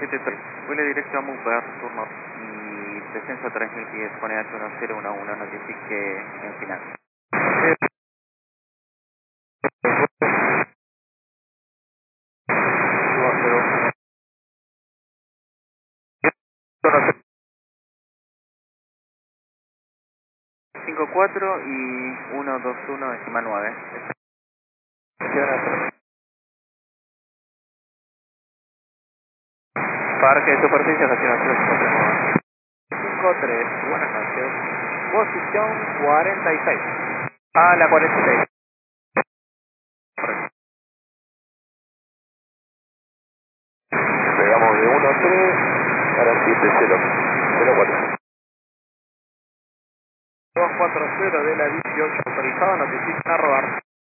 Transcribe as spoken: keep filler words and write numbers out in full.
siete tres. Vuele directo a Mover, turno y descenso tres mil pies, pone H uno cero uno uno, notifique en final. cinco cuatro y uno dos uno décima nueve. Parque de superficie, estación cinco tres, buenas noches. Posición cuarenta y seis. A la cuarenta y seis. Pegamos de uno tres para siete cero cuatro. dos cuatro cero de la dieciocho autorizado, notifican a rodar.